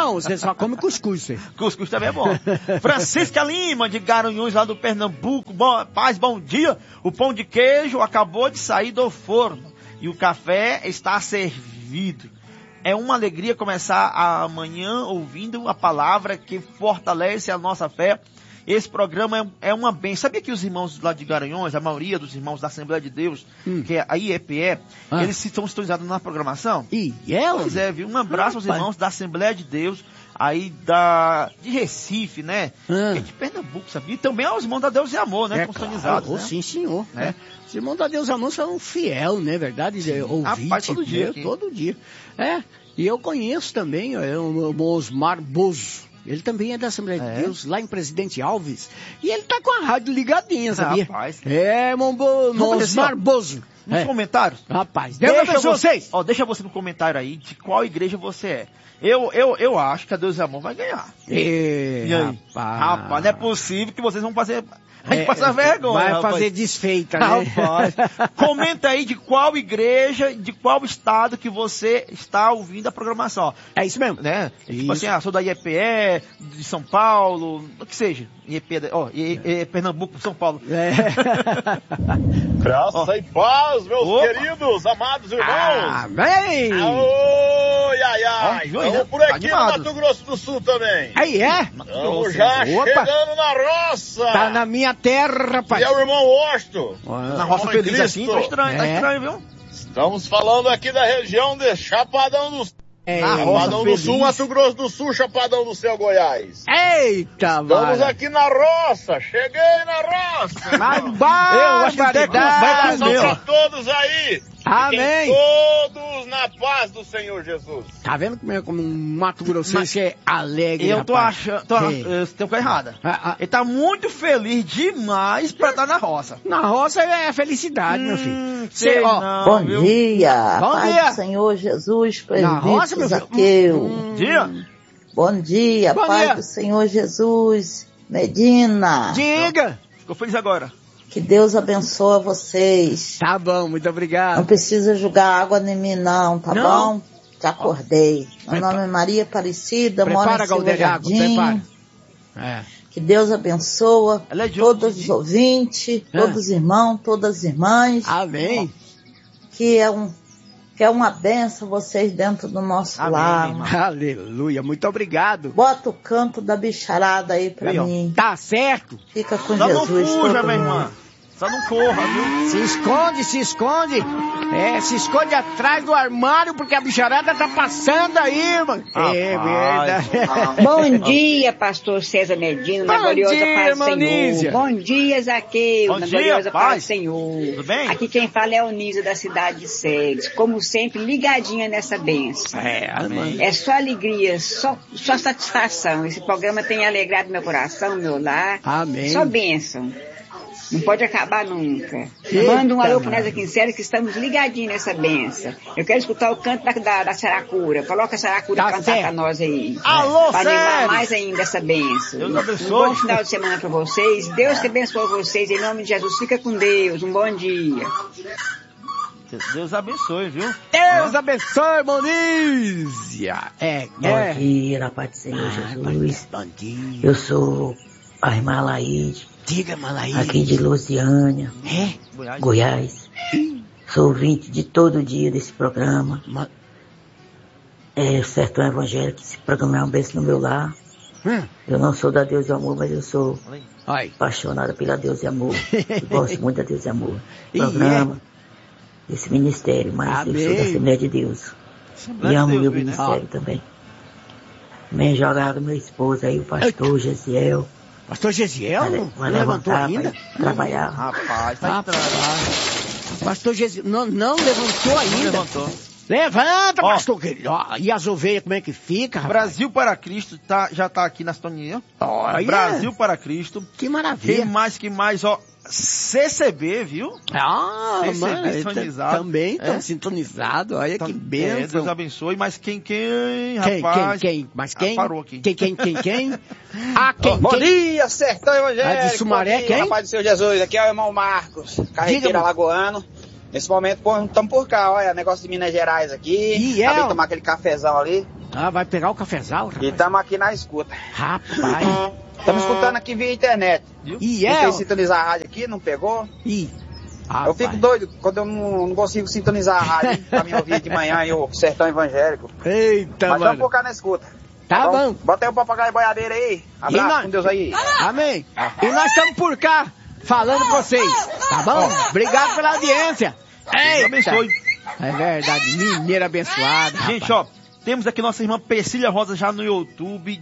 Não, você só come cuscuz, você. Cuscuz também é bom. Francisca Lima, de Garanhuns, lá do Pernambuco. Paz, bom dia. O pão de queijo acabou de sair do forno e o café está servido. É uma alegria começar amanhã ouvindo a palavra que fortalece a nossa fé. Esse programa é uma bênção. Sabia que os irmãos lá de Garanhuns, a maioria dos irmãos da Assembleia de Deus, que é a IEPE, eles estão sintonizados na programação? E ela? Pois é, viu? Um abraço aos irmãos da Assembleia de Deus, aí de Recife, né? Que é de Pernambuco, sabia? E também aos irmãos da Deus e Amor, né? Sintonizados, né? Sim, senhor. Os irmãos da Deus e Amor são fiel, né? Verdade? Ouvinte. Todo dia. Todo dia. E eu conheço também o Osmar Bozo. Ele também é da Assembleia de Deus, lá em Presidente Alves. E ele tá com a rádio ligadinha, sabia? Rapaz. Osmar Bozo. Nos comentários. Rapaz, deixa vocês. Deixa você no comentário aí de qual igreja você é. Eu acho que a Deus e Amor vai ganhar. E aí? Rapaz, não é possível que vocês vão fazer... Passa vergonha, vai fazer desfeita, né? Rapaz, comenta aí de qual igreja, de qual estado que você está ouvindo a programação. É isso mesmo. Né? Tipo assim, sou da IEPE, de São Paulo, o que seja. IEPE, Pernambuco, São Paulo. Graça e paz, meus queridos, amados irmãos. Amém! Estamos por aqui no Mato Grosso do Sul também. Aí é? Estamos já chegando na roça. Tá na minha terra, rapaz. E é o irmão Osto. Na roça feliz assim, tá estranho, viu? Estamos falando aqui da região de Chapadão do Sul. Chapadão do Sul, Mato Grosso do Sul, Chapadão do Céu, Goiás. Eita, Estamos aqui na roça, cheguei na roça. Eu acho que vai pra todos aí. Amém. Todos na paz do Senhor Jesus. Tá vendo como um Mato Grossense é alegre, Eu tô rapaz? achando, eu tenho coisa errada. Ele tá muito feliz demais pra estar na roça. Na roça é felicidade, meu filho. Bom dia, Bom paz dia. do Senhor Jesus, Na roça, presbítero meu filho. Zaqueu. Dia? Bom dia, Bom paz dia. do Senhor Jesus, Medina. Diga. Ficou feliz agora. Que Deus abençoe vocês. Tá bom, muito Não obrigado. precisa jogar água em mim não, tá Não. bom? Já acordei. Meu nome é Maria Aparecida, moro Prepara, em Silva Galdeiro, água, Jardim. prepara. Que Deus abençoe Ela é de todos onde? os ouvintes, todos os irmãos, todas as irmãs. Amém. Que é uma benção vocês dentro do nosso lar. irmão. Aleluia, muito obrigado. Bota o canto da bicharada aí pra mim. Tá certo. Fica com Só não Jesus, fuja, todo minha mundo. irmã. Só não corra, viu? Se esconde. Se esconde atrás do armário, porque a bicharada tá passando aí, mano. É Rapaz. verdade. Bom dia, pastor César Medina, na Bom gloriosa dia, paz do irmã Nízia. Senhor. Bom dia, Zaqueu, Bom na dia, gloriosa paz. paz do Senhor. Tudo bem? Aqui quem fala é a Onísia da cidade de Cedes. Como sempre, ligadinha nessa benção. Amém. É só alegria, só satisfação. Esse programa tem alegrado meu coração, meu lar. Amém. Só bênção. Não pode acabar nunca. Eita, Manda um alô para nós aqui em Sério, que estamos ligadinhos nessa benção. Eu quero escutar o canto da Saracura. Coloca a Saracura Tá cantar certo. para nós aí. Alô, Para animar Sério. mais ainda essa benção. Deus Um abençoe. bom final de semana para vocês. Deus que abençoe vocês. Em nome de Jesus, fica com Deus. Um bom dia. Deus abençoe, viu? Deus abençoe, Monísia. Bom dia, na paz do Senhor Jesus. Bom dia. Eu sou a irmã Laíde, Diga, Malaí. aqui de Lusiânia, Goiás. Sou ouvinte de todo dia desse programa. Sertão Evangélico, esse programa é um beijo no meu lar. Eu não sou da Deus e Amor, mas eu sou apaixonada pela Deus e Amor. Eu gosto muito da Deus e Amor. Programa, esse ministério, mas eu sou da Assembleia de Deus. E amo o meu ministério também. Me jogaram meu esposo aí, o pastor Gesiel. Pastor Gesiel? Vai Não levantou levantar, ainda? vai trabalhar. Rapaz, tá estranho. Pastor Gesiel não levantou ainda. Não levantou. Levanta, pastor querido. E as ovelhas, como é que fica, rapaz? Brasil para Cristo já tá aqui na sintonia. Olha. Brasil para Cristo. Que maravilha. Que mais, ó. CCB, viu? CCB Mano, sintonizado. também estão sintonizados. Olha que bênção. Deus abençoe. Mas quem, rapaz? Quem? Mas quem? Parou aqui. Quem? Bom dia, Sertão Evangélico. De Sumaré, dia, quem? Rapaz do Senhor Jesus, aqui é o irmão Marcos, carreteiro alagoano. Nesse momento, estamos por cá, olha, negócio de Minas Gerais aqui. Acabei de tomar aquele cafezão ali. Ah, vai pegar o cafezal, rapaz? E estamos aqui na escuta. Rapaz. Estamos escutando aqui via internet. E tentei sintonizar a rádio aqui, não pegou. Eu fico doido quando eu não consigo sintonizar a rádio pra me ouvir de manhã e o Sertão Evangélico. Eita, mas vamos focar na escuta. Tá bom. Bota aí o papagaio boiadeiro aí. Abraço com Deus aí. Amém. E nós estamos por cá falando com vocês. Tá bom? Obrigado pela audiência. Deus abençoe. É verdade, mineira abençoada. Gente, ó, temos aqui nossa irmã Persília Rosa já no YouTube.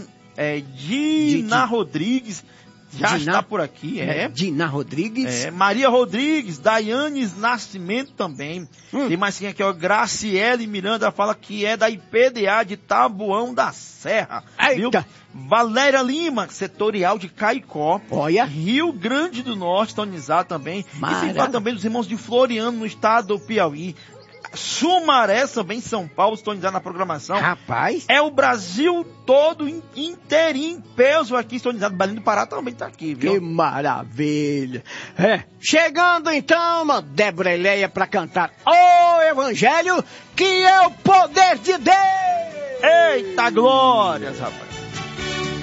Dina Rodrigues. Já está por aqui, Dina Rodrigues. Maria Rodrigues, Daianes Nascimento também. Tem mais quem aqui, ó, Graciele Miranda, fala que é da IPDA de Taboão da Serra. Viu? Valéria Lima, setorial de Caicó. Olha. Rio Grande do Norte, tonizado também. E sem falar também dos irmãos de Floriano, no estado do Piauí. Sumaré, também São Paulo, sintonizado na programação. Rapaz. É o Brasil todo inteirinho, peso aqui, sintonizado. Belém do Pará também tá aqui, viu? Que maravilha. Chegando então, uma Débora Eleia pra cantar o Evangelho, que é o poder de Deus. Eita glórias, rapaz.